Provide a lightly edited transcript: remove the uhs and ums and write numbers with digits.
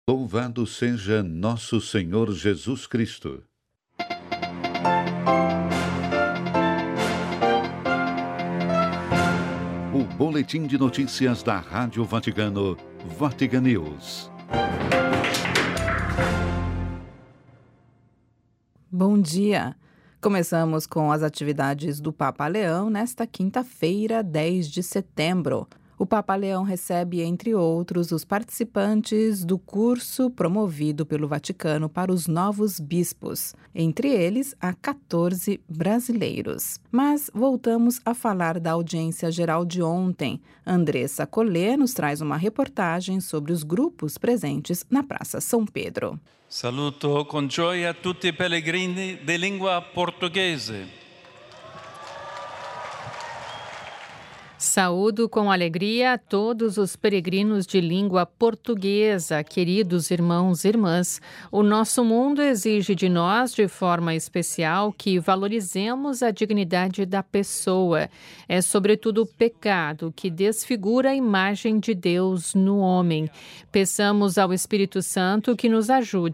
Louvado seja nosso Senhor Jesus Cristo. O boletim de notícias da Rádio Vaticano, Vatican News. Bom dia! Começamos com as atividades do Papa Leão nesta quinta-feira, 10 de setembro. O Papa Leão recebe, entre outros, os participantes do curso promovido pelo Vaticano para os novos bispos. Entre eles, há 14 brasileiros. Mas voltamos a falar da audiência geral de ontem. Andressa Collet nos traz uma reportagem sobre os grupos presentes na Praça São Pedro. Saluto con gioia tutti i pellegrini di lingua portoghese. Saúdo com alegria a todos os peregrinos de língua portuguesa, queridos irmãos e irmãs. O nosso mundo exige de nós, de forma especial, que valorizemos a dignidade da pessoa. É, sobretudo, o pecado que desfigura a imagem de Deus no homem. Peçamos ao Espírito Santo que nos ajude